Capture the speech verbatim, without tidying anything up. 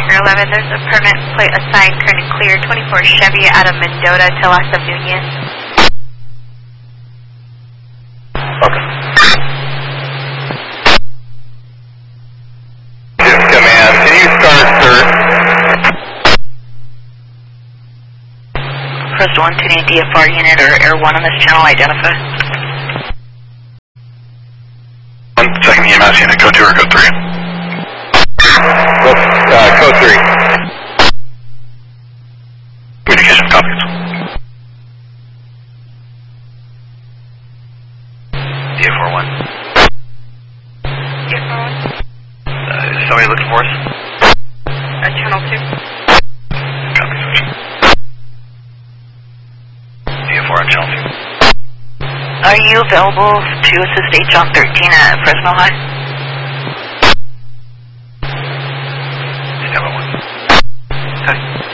Striker eleven, there's a permit plate assigned current clear twenty-four Chevy out of Mendota to Las Nunez. Okay. This command, can you start, sir? Press one to any D F R unit or Air one on this channel, identify. One second E M S unit, code two or code three? Well, uh, code three. Communication copies. D F R one. D F R one. Uh, is somebody looking for us? Uh, channel two. Copy, switch. D F R on channel two. Are you available to assist H on thirteen at Fresno High? Stand by one. Okay.